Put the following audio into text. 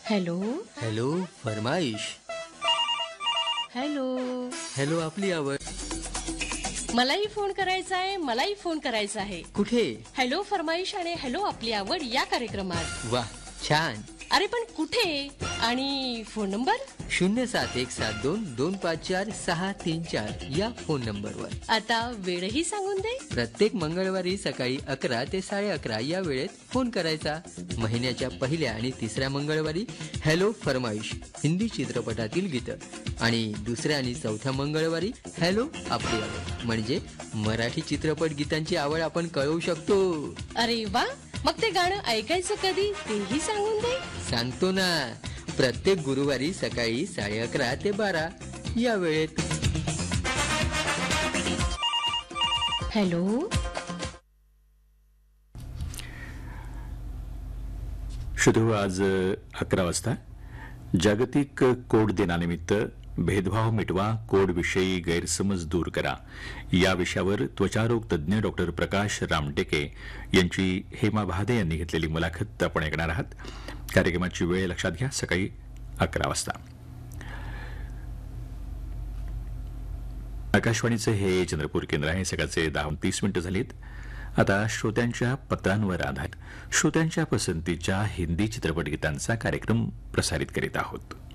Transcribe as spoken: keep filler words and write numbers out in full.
Hello hello फरमाईश. Hello hello आपली आवड. मलाही फोन करायचा आहे मलाही फोन करायचा आहे. कुठे? हॅलो फरमाईश आणि हॅलो आपली आवड या कार्यक्रमात. वा छान. अरे पण कुठे आणि फोन नंबर? शून्य सात एक सात दोन दोन पाच चार सहा तीन चार या फोन नंबरवर. आता वेळही सांगून दे. प्रत्येक मंगळवारी सकाळी अकरा ते साडे अकरा या वेळेत फोन करायचा. महिन्याच्या पहिल्या आणि तिसऱ्या मंगळवारी हॅलो फरमाईश हिंदी चित्रपटातील गीतं आणि दुसऱ्या आणि चौथ्या मंगळवारी हॅलो आपली आवड म्हणजे मराठी चित्रपट गीतांची आवड आपण कळवू शकतो. अरे वा, मग ते गाणं ऐकायचं कधी तेही सांगून दे. सांगतो ना, प्रत्येक गुरुवारी सकाळी साडे अकरा ते बारा या वेळेत. हॅलो शुद्ध आज अकरा वाजता जागतिक कोड दिनानिमित्त भेदभाव मिटवा, कोड विषयी गैरसमज दूर करा या विषयावर त्वचारोग तज्ज्ञ डॉक्टर प्रकाश रामटेके यांची हेमा भादे यांनी घेतलेली मुलाखत आपण ऐकणार आहात. कार्यक्रमाची वेळ लक्षात घ्या, सकाळी अकरा वाजता. आकाशवाणीचे हे चंद्रपूर केंद्र आहे. सकाळचे दहा तीस मिनिटं झालीत. आता श्रोत्यांच्या पत्रांवर आधारित श्रोत्यांच्या पसंतीच्या हिंदी चित्रपट गीतांचा कार्यक्रम प्रसारित करीत आहोत.